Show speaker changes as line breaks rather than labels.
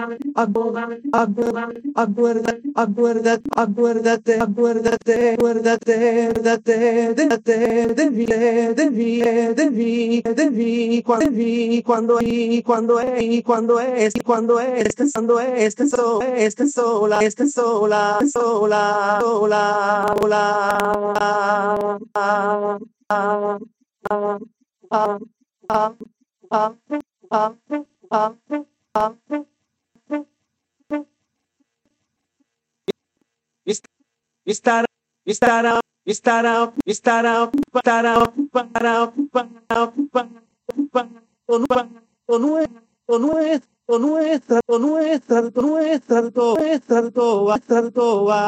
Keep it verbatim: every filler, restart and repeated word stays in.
acuérdate, acuérdate, acuérdate, acuérdate, acuérdate, acuérdate de, de mí, de mí, de mí, de mí, cuando vi, cuando y cuando es, cuando es, cuando este, cuando este sola, este sola, este sola, sola, sola, sola, ah, ah, ah, ah, ah, ah, ah, ah, ah, estar, estar, estar, estar, estar, para, para, para, para, o nuestra, o nuestra, o nuestra, o nuestra, o nuestra, o nuestra, o nuestra,